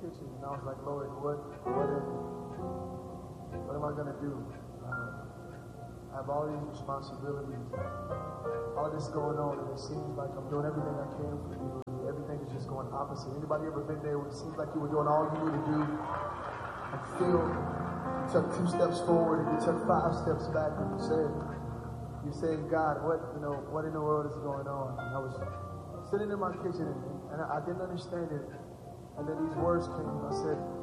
kitchen, and I was like, Lord, what am I gonna do? I have all these responsibilities, all this going on, and it seems like I'm doing everything I can for you, and everything is just going opposite. Anybody ever been there where it seems like you were doing all you knew to do, and still you took 2 steps forward and you took 5 steps back, and you're saying, God, what in the world is going on? And I was sitting in my kitchen, and I didn't understand it. And then these words came. I said,